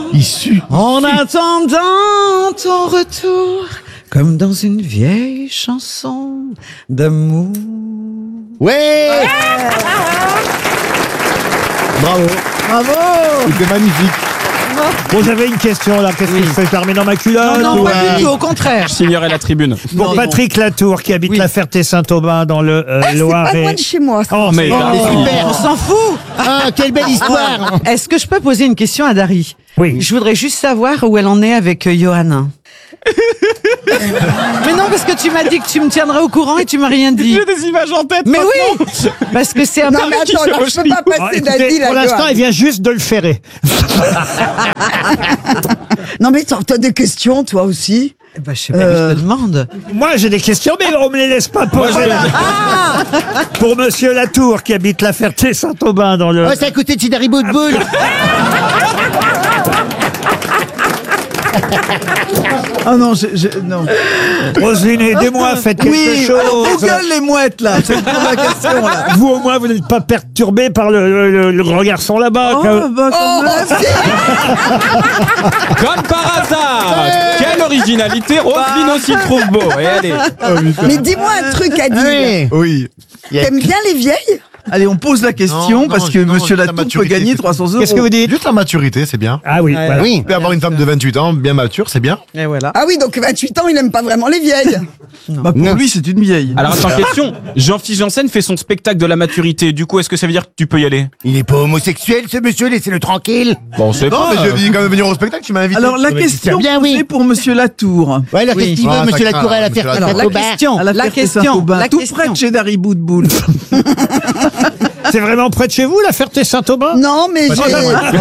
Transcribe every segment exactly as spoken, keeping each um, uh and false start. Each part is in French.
Issu. En attendant ton retour, comme dans une vieille chanson d'amour. Ouais. Bravo. Bravo. C'était magnifique. Bon, j'avais une question là. Qu'est-ce Oui. que je fais? Je la remets dans ma culotte? Non, non, ou, pas euh, du tout, au contraire. Je signerai la tribune. Pour Non, Patrick Latour, qui habite Oui. la Ferté-Saint-Aubin dans le euh, Ah, c'est pas Loiret. loin de chez moi. ça. Oh, mais Oh, Super, on s'en fout. Ah, quelle belle histoire. Est-ce que je peux poser une question à Dari? Oui. Je voudrais juste savoir où elle en est avec euh, Johanna. Mais non, parce que tu m'as dit que tu me tiendrais au courant et tu m'as rien dit. J'ai des images en tête. Mais oui, parce que c'est un Non, peu... mais attends, là, je peux pas Oh, passer écoutez, Dadi, là. pour l'instant, Johan. elle vient juste de le ferrer. Non, mais t'as t'as des questions, toi aussi. Eh ben, je sais pas, je te demande. Moi, j'ai des questions, mais on me les laisse pas poser. Pour Monsieur Latour, qui habite la Ferté-Saint-Aubin dans le... Oh, c'est à côté de Sidari Boudboul. Ah non, je, je, non. Roselyne, aidez-moi, faites quelque Oui, chose. alors Google les mouettes là, c'est pas ma question là. Vous, au moins, vous n'êtes pas perturbé par le, le- le- le grand garçon là-bas. Oh, que- bah, quand même. Comme par hasard. Quelle originalité. Roselyne aussi le trouve beau. Et allez. Mais dis-moi un truc, Adil. Oui. Oui. T'aimes bien les vieilles? Allez, on pose la question Non, parce non, que non, Monsieur la Latour peut maturité, gagner c'est- trois cents euros. Qu'est-ce que vous dites? Juste la maturité, c'est bien. Ah oui, voilà. Oui. On peut avoir une femme de vingt-huit ans, bien mature, c'est bien. Et voilà. Ah oui, donc vingt-huit ans, il aime pas vraiment les vieilles. Bah, pour Non. lui, c'est une vieille. Alors, attends, question. Jean-Philippe Janssen fait son spectacle de la maturité. Du coup, est-ce que ça veut dire que tu peux y aller? Il est pas homosexuel, ce monsieur, laissez-le tranquille. Bon, c'est Non, pas. mais je vais quand même venir au spectacle, tu m'as invité. Alors, la mais question c'est bien, oui. c'est pour Monsieur Latour. Ouais, alors Oui. qu'est-ce qu'il veut, Ah, monsieur ça Latour, à la craint, monsieur Ferté-Saint-Aubin? Alors, la question, À la, la question, Ferté-Saint-Aubin, la tout question. près de chez Dari Boudboul. C'est vraiment près de chez vous, la Ferté-Saint-Aubin? Non, mais j'ai...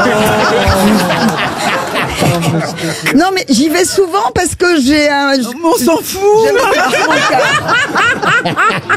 Non, mais j'y vais souvent parce que j'ai un... Mais on s'en fout. J'aime vachement le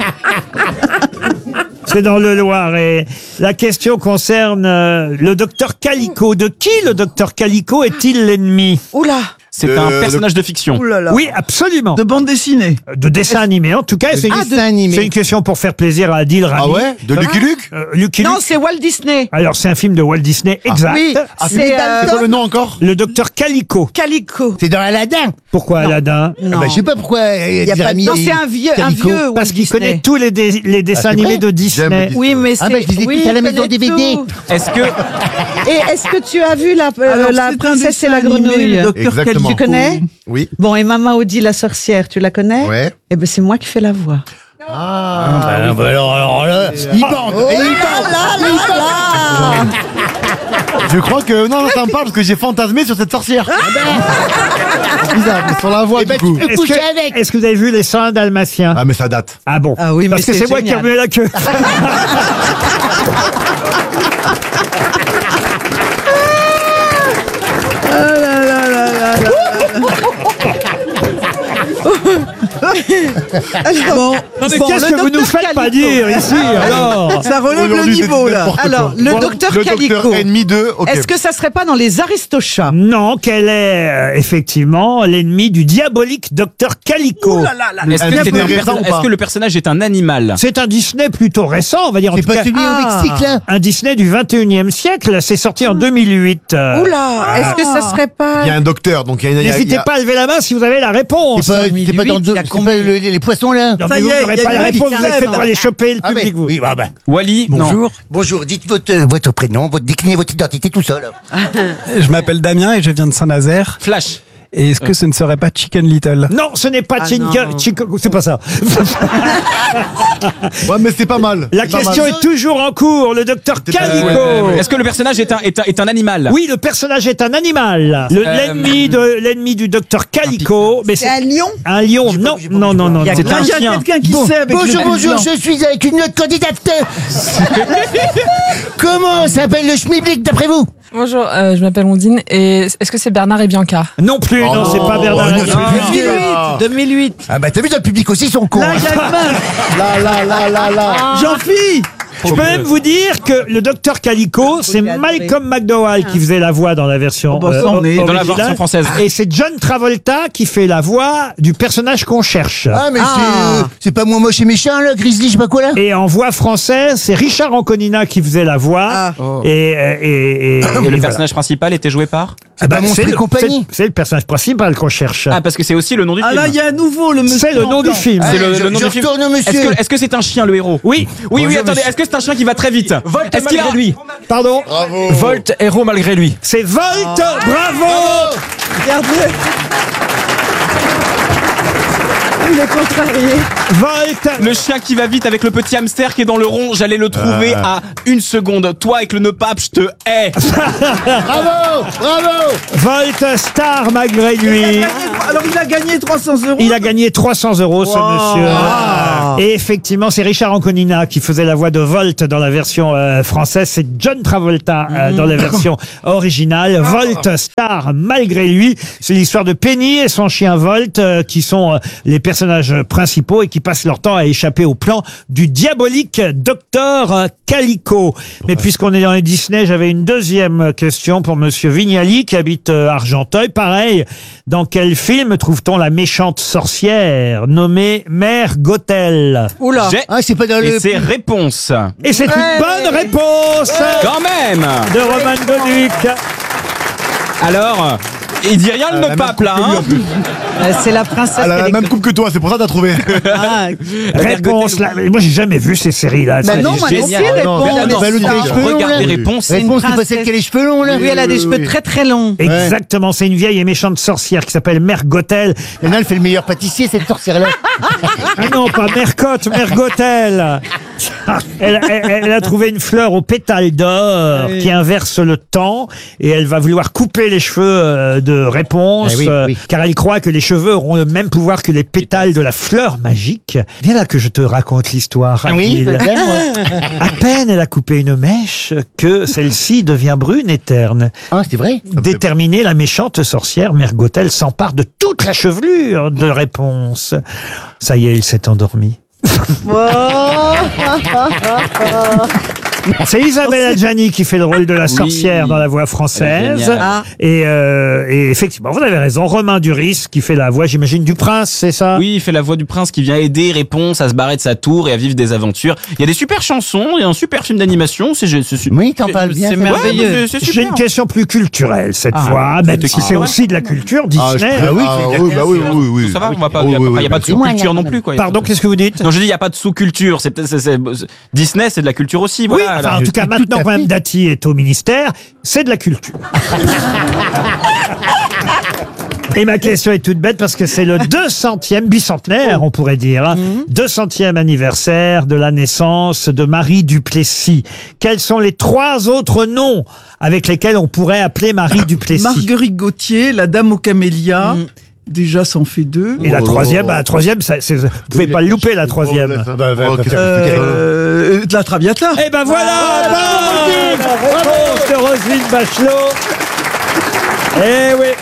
cas. C'est dans le Loiret. La question concerne euh, le docteur Calico. De qui le docteur Calico est-il l'ennemi? Oula. C'est Euh, un personnage de fiction. Ouh là là. Oui, absolument. De bande dessinée. De dessin animé, en tout cas. C'est une, dessin animé. c'est une question pour faire plaisir à Adil Rami. Ah ouais? De Lucky Luke? Euh, Lucky Non, Luke. c'est Walt Disney. Alors, c'est un film de Walt Disney, exact. Oui, Ah, c'est c'est euh, C'est quoi le nom encore? Le docteur Calico. Calico. C'est dans Aladdin. Pourquoi Aladdin? Non. Ah bah, je sais pas pourquoi. euh, Y a pas de- Jérémy Non, et c'est un vieux, un Calico. vieux Walt Parce qu'il Disney. connaît tous les, dé- les dessins Ah, c'est animés vrai de Disney. J'aime Disney. Oui, mais c'est... Ah bah, je les écoute oui, à la il maison connaît D V D. tout. Est-ce que. Et est-ce que tu as vu la, euh, Alors, la c'est un princesse et dessin la animé, grenouille? le docteur Exactement. Tu connais? Oui. Bon, et Mama Audi la sorcière, tu la connais? Ouais. Eh ben, c'est moi qui fais la voix. Ah, bah, alors, alors là, il bande. Et il bande. Je crois que. Non, non, ça me parle parce que j'ai fantasmé sur cette sorcière. C'est bizarre, mais sur la voix, Eh ben, du coup. tu peux Est-ce coucher que, avec. est-ce que vous avez vu les seins dalmatiens? Ah, mais ça date. Ah bon? Ah oui, mais Parce que c'est c'est moi qui ai génial. remué la queue. Bon, Mais Bon, qu'est-ce le que vous nous docteur faites pas Calico. dire ici alors? ça relève le Aujourd'hui, c'est niveau là. n'importe quoi. Alors, le Bon, docteur Le Calico. docteur ennemi de. Ok. Est-ce que ça serait pas dans les Aristochats? Non, qu'elle est euh, effectivement l'ennemi du diabolique docteur Calico. Est-ce que, Un c'est Disney un perso- récent ou est-ce pas que le personnage est un animal? C'est un Disney plutôt récent, on va dire en C'est tout pas cas. celui au Ah. Mexique, là? Un Disney du vingt et unième siècle, c'est sorti en deux mille huit. Euh, Oula, est-ce que ça serait pas... Il y a un docteur, donc il y a une. il y a- il y N'hésitez a- pas à lever la main si vous avez la réponse. C'est pas, c'est pas dans il y a c'est combien pas le- les, les poissons, là? Non, Ça mais y vous est, n'aurez il y a pas la une réponse, qui vous êtes fait crève, pour là. aller choper le Ah, public, ben, vous. oui, bah, bah. Wally? Non. Bonjour, dites votre, votre prénom, votre décliné, votre identité, tout ça, là. Je m'appelle Damien et je viens de Saint-Nazaire. Flash. Et est-ce que ce ne serait pas Chicken Little? Non, ce n'est pas Ah, Chinka, non. Chinka- c'est pas ça. Ouais, mais c'est pas mal. La C'est pas question mal. est toujours en cours, le docteur pas- Calico. ouais, ouais, ouais. Est-ce que le personnage est un, est un, est un animal? Oui, le personnage est un animal. Le- Euh, L'ennemi de l'ennemi du docteur Calico, mais C'est c'est un lion. un lion. Non, non, non, non. Il y a non. que un Il y a chien. quelqu'un qui Bon, sait avec bonjour, le bonjour, blanc. je suis avec une autre candidate. Comment s'appelle le schmilblick d'après vous? Bonjour, euh, je m'appelle Ondine et est-ce que c'est Bernard et Bianca? Non plus, Oh non, c'est pas Bernard. oh, non, Arnault. c'est plus vieux. deux mille huit. Ah bah t'as vu, dans le public aussi, ils sont cons. Là, il y a une main. Là, là, là, là, là. Jean-Philippe. Je peux même vous dire que le docteur Calico, c'est Malcolm McDowell qui faisait la voix dans la version Oh, bah, ça, euh, on est- originale. Dans la version française. Et c'est John Travolta qui fait la voix du personnage qu'on cherche. Ah, mais Ah. c'est, c'est pas moi moche et méchant, là, Grizzly, je sais pas quoi, là. Et en voix française, c'est Richard Anconina qui faisait la voix. Ah. Et, et, et, et- Et le et voilà. personnage principal était joué par Ah bah, pas Monstre c'est et le- compagnie. c'est- C'est le personnage principal qu'on cherche. Ah, parce que c'est aussi le nom du Ah film. là, il y a à nouveau le monsieur. C'est le en nom du blanc. film. C'est le, je- le nom je du film. retourne, monsieur. Est-ce que est-ce que c'est un chien, le héros? Oui. Oui, oui, Bonjour, attendez, monsieur. est-ce que c'est un chien qui va très vite? Volt Est-ce qu'il a- malgré lui. Pardon. Volt, héros malgré lui. C'est Volt. Bravo. Regardez. Il est contrarié. Volt. Le chien qui va vite avec le petit hamster qui est dans le rond, j'allais le trouver à une seconde. Toi avec le nœud pape, je te hais. Bravo, bravo. Volt Star malgré Il a lui. gagné- Alors il a gagné trois cents euros. Il a gagné trois cents euros, ce Wow. monsieur. Et effectivement, c'est Richard Anconina qui faisait la voix de Volt dans la version euh, française. C'est John Travolta euh, dans la version originale. Volt Star, malgré lui. C'est l'histoire de Penny et son chien Volt euh, qui sont euh, les personnages principaux et qui passent leur temps à échapper au plan du diabolique docteur Calico. Mais puisqu'on est dans les Disney, j'avais une deuxième question pour monsieur Vignali qui habite euh, Argenteuil. Pareil, dans quel film trouve-t-on la méchante sorcière nommée Mère Gothel? Oula. J'ai- Ah, c'est pas dans Et le. c'est réponse. Et c'est une bonne réponse Quand même. de Roman Doduc. Alors, il dit rien le nœud pape là, hein? Euh, C'est la princesse. Elle a la qui est- même coupe que toi, c'est pour ça que t'as trouvé. Ah, Réponse là. Mais moi, j'ai jamais vu ces séries-là. bah Ça, non, j'ai- moi non génial. plus, Non, réponse. mais non, bah, le non, les cheveux longs, Regarde là. les réponses. C'est une Réponse, c'est pas princesse. celle qui a les cheveux longs, là. Oui, elle a des Oui, cheveux oui. très très longs. Exactement, c'est une vieille et méchante sorcière qui s'appelle Mère Gothel. Il y en a, elle fait le meilleur pâtissier, cette sorcière-là. Ah non, pas Mercotte, Mère Gothel. Elle, elle- elle a trouvé une fleur au pétale d'or qui inverse le temps et elle va vouloir couper les cheveux euh, de réponse Eh oui, euh, oui. car elle croit que les cheveux auront le même pouvoir que les pétales de la fleur magique. Bien là que je te raconte l'histoire. Ah oui, Adil. peut-être, moi. À peine elle a coupé une mèche que celle-ci devient brune et terne. Ah, c'est vrai. Déterminée, la méchante sorcière Mère Gothel s'empare de toute la chevelure de réponse. Ça y est, il s'est endormi. C'est Isabelle Adjani qui fait le rôle de la sorcière Oui. dans la voix française. Génial. Ah. Et, euh, et effectivement, vous avez raison. Romain Duris qui fait la voix, j'imagine, du prince, c'est ça? Oui, il fait la voix du prince qui vient aider Réponse à se barrer de sa tour et à vivre des aventures. Il y a des super chansons, il y a un super film d'animation. C'est, c'est, c'est- Oui, t'en parles bien. c'est ça. merveilleux. Ouais, c'est- c'est J'ai super. une question plus culturelle cette Ah, fois, même c'était si qui c'est Ah, aussi de la culture Ah, Disney. je- ah oui, Ah, oui, bah oui, oui, oui. Ça va, on va pas. Ah, Il n'y a, oui, pas- oui, il y a pas de sous-culture non plus, quoi. Pardon, qu'est-ce que vous dites? Non, je dis, il n'y a pas de sous-culture. C'est peut-être, c'est, c'est- Disney, c'est de la culture aussi. Oui, Voilà. enfin, en tout cas, maintenant, quand même, Dati est au ministère, c'est de la culture. Et ma question est toute bête parce que c'est le deux centième, bicentenaire, on pourrait dire, hein, deux centième anniversaire de la naissance de Marie Duplessis. Quels sont les trois autres noms avec lesquels on pourrait appeler Marie Duplessis? Marguerite Gauthier, la dame aux camélias. Déjà, ça en fait deux. Et la troisième, bah, la troisième, ça, c'est- vous pouvez pas le louper, la troisième. Oh, qu'est-ce que- Euh, de la Traviata. Eh ben voilà, bonne réponse de Roselyne Bachelot. Eh oui.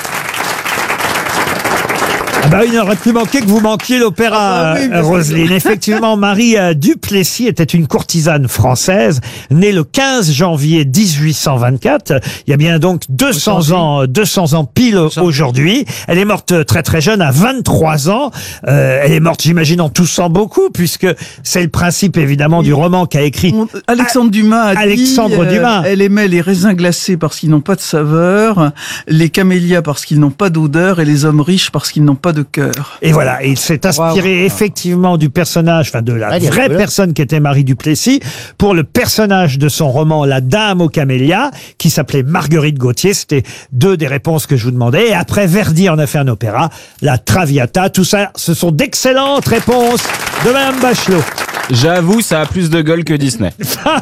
Ah bah, il n'aurait plus manqué que vous manquiez l'opéra, Ah bah oui, euh, bien sûr. Roselyne. Effectivement, Marie euh, Duplessis était une courtisane française, née le quinze janvier mille huit cent vingt-quatre. Il y a bien donc deux cents ans, deux cents ans pile aujourd'hui. Elle est morte très très jeune, à vingt-trois ans. Euh, elle est morte, j'imagine, en toussant beaucoup, puisque c'est le principe évidemment du roman qu'a écrit. On- Alexandre Dumas a dit, Alexandre euh, Dumas. elle aimait les raisins glacés parce qu'ils n'ont pas de saveur, les camélias parce qu'ils n'ont pas d'odeur et les hommes riches parce qu'ils n'ont pas de cœur. Et voilà, et il s'est inspiré effectivement du personnage, enfin de la Ah, il y a vraie rigolo. personne qui était Marie Duplessis, pour le personnage de son roman La Dame aux Camélias, qui s'appelait Marguerite Gauthier. C'était deux des réponses que je vous demandais. Et après, Verdi en a fait un opéra, La Traviata. Tout ça, ce sont d'excellentes réponses de Madame Bachelot. J'avoue, ça a plus de gueule que Disney.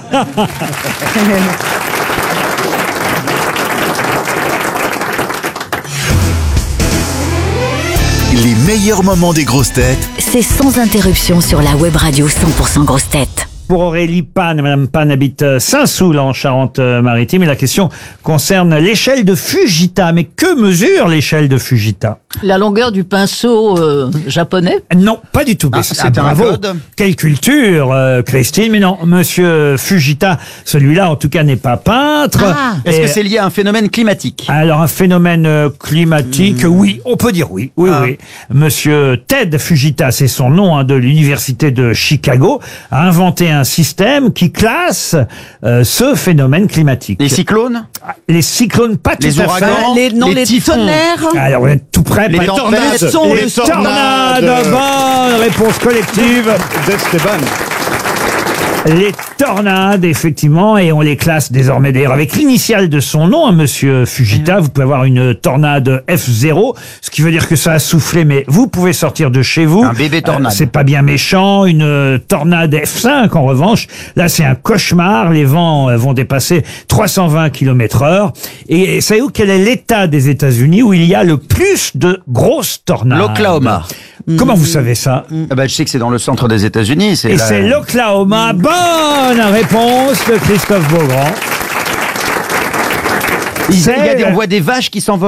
Les meilleurs moments des grosses têtes C'est sans interruption sur la web radio cent pour cent grosses têtes. Pour Aurélie Pan, Madame Pan habite euh, Saint-Soul en Charente-Maritime et la question concerne l'échelle de Fujita. Mais que mesure l'échelle de Fujita? La longueur du pinceau euh, japonais? Non, pas du tout. Ah, Mais c'est ah, un bravo. code. Quelle culture, euh, Christine. Mais non, monsieur Fujita, celui-là en tout cas n'est pas peintre. Ah. Est-ce Et- que c'est lié à un phénomène climatique? Alors un phénomène euh, climatique, oui, on peut dire oui, oui, Ah. oui. Monsieur Ted Fujita, c'est son nom, hein, de l'université de Chicago, a inventé un système qui classe euh, ce phénomène climatique. Les cyclones? Les cyclones, pas Les tout à ouragans? fait. Les, non, Les les, typhons. tonnerres. Alors vous êtes tout près. Les pas- tornades. Le son, Les le son. tornades, bonne réponse collective. Les tornades, effectivement, et on les classe désormais d'ailleurs avec l'initiale de son nom, hein, monsieur Fujita. Vous pouvez avoir une tornade F zéro, ce qui veut dire que ça a soufflé, mais vous pouvez sortir de chez vous. Un bébé tornade. Euh, c'est pas bien méchant. Une euh, tornade F cinq, en revanche, là c'est un cauchemar. Les vents euh, vont dépasser trois cent vingt kilomètres heure. Et savez-vous quel est l'état des États-Unis où il y a le plus de grosses tornades? L'Oklahoma. Comment vous savez ça? Ah bah, je sais que c'est dans le centre des États-Unis. Et la- c'est l'Oklahoma. Bonne réponse de Christophe Beaugrand. Il y a C'est des- le- on voit des vaches qui s'envolent.